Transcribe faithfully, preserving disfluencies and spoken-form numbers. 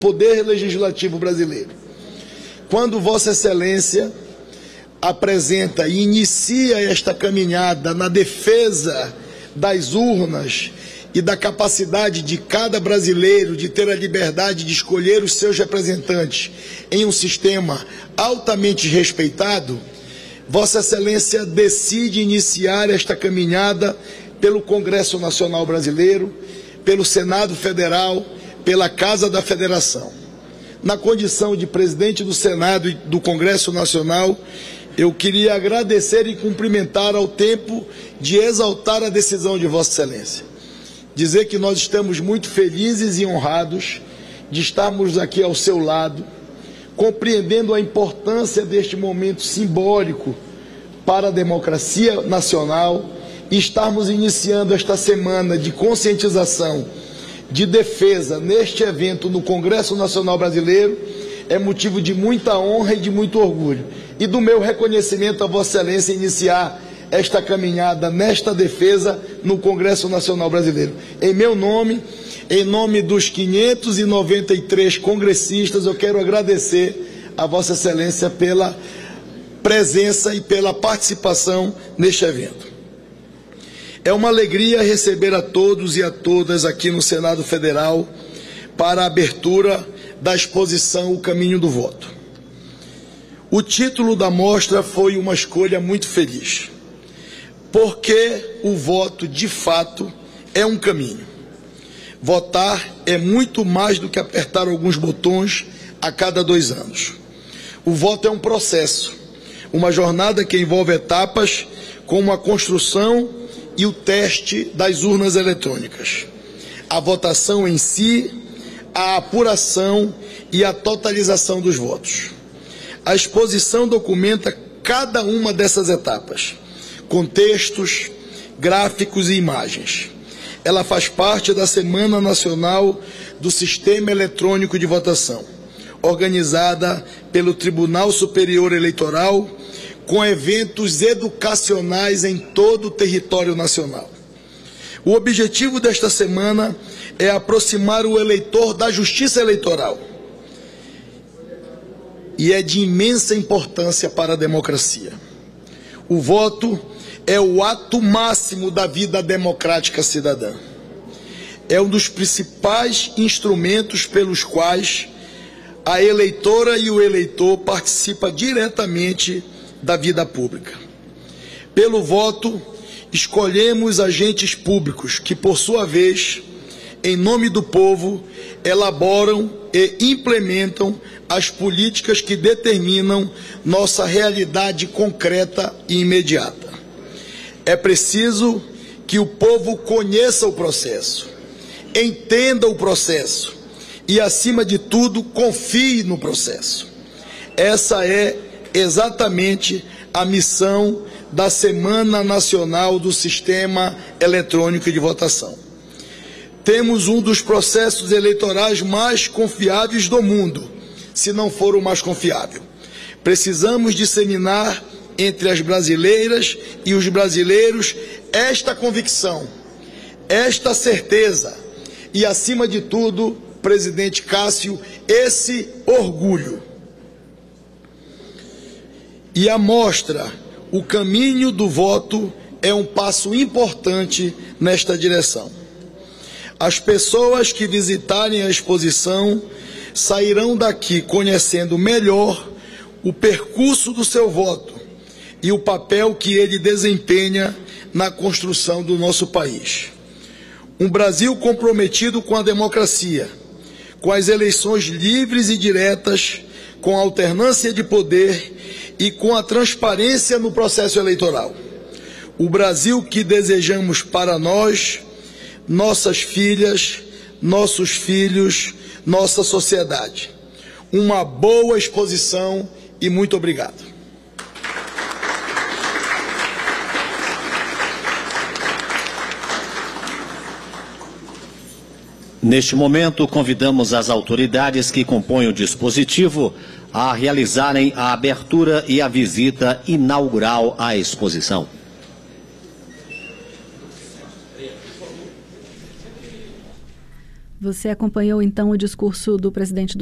Poder Legislativo brasileiro. Quando Vossa Excelência apresenta e inicia esta caminhada na defesa das urnas e da capacidade de cada brasileiro de ter a liberdade de escolher os seus representantes em um sistema altamente respeitado, Vossa Excelência decide iniciar esta caminhada pelo Congresso Nacional Brasileiro, pelo Senado Federal, pela Casa da Federação. Na condição de presidente do Senado e do Congresso Nacional, eu queria agradecer e cumprimentar ao tempo de exaltar a decisão de Vossa Excelência. Dizer que nós estamos muito felizes e honrados de estarmos aqui ao seu lado, compreendendo a importância deste momento simbólico para a democracia nacional e estarmos iniciando esta semana de conscientização, de defesa neste evento no Congresso Nacional Brasileiro é motivo de muita honra e de muito orgulho. E do meu reconhecimento a Vossa Excelência iniciar esta caminhada nesta defesa no Congresso Nacional Brasileiro. Em meu nome, em nome dos quinhentos e noventa e três congressistas, eu quero agradecer a Vossa Excelência pela presença e pela participação neste evento. É uma alegria receber a todos e a todas aqui no Senado Federal para a abertura da exposição O Caminho do Voto. O título da mostra foi uma escolha muito feliz, porque o voto, de fato, é um caminho. Votar é muito mais do que apertar alguns botões a cada dois anos. O voto é um processo, uma jornada que envolve etapas como a construção e o teste das urnas eletrônicas, a votação em si, a apuração e a totalização dos votos. A exposição documenta cada uma dessas etapas, com textos, gráficos e imagens. Ela faz parte da Semana Nacional do Sistema Eletrônico de Votação, organizada pelo Tribunal Superior Eleitoral, com eventos educacionais em todo o território nacional. O objetivo desta semana é aproximar o eleitor da justiça eleitoral e é de imensa importância para a democracia. O voto é o ato máximo da vida democrática cidadã. É um dos principais instrumentos pelos quais a eleitora e o eleitor participam diretamente da vida pública. Pelo voto, escolhemos agentes públicos que, por sua vez, em nome do povo, elaboram e implementam as políticas que determinam nossa realidade concreta e imediata. É preciso que o povo conheça o processo, entenda o processo e, acima de tudo, confie no processo. Essa é exatamente a missão da Semana Nacional do Sistema Eletrônico de Votação. Temos um dos processos eleitorais mais confiáveis do mundo, se não for o mais confiável. Precisamos disseminar entre as brasileiras e os brasileiros esta convicção, esta certeza e, acima de tudo, presidente Cássio, esse orgulho. E a mostra O Caminho do Voto é um passo importante nesta direção. As pessoas que visitarem a exposição sairão daqui conhecendo melhor o percurso do seu voto e o papel que ele desempenha na construção do nosso país. Um Brasil comprometido com a democracia, com as eleições livres e diretas, com a alternância de poder e com a transparência no processo eleitoral. O Brasil que desejamos para nós, nossas filhas, nossos filhos, nossa sociedade. Uma boa exposição e muito obrigado. Neste momento, convidamos as autoridades que compõem o dispositivo a realizarem a abertura e a visita inaugural à exposição. Você acompanhou então o discurso do presidente do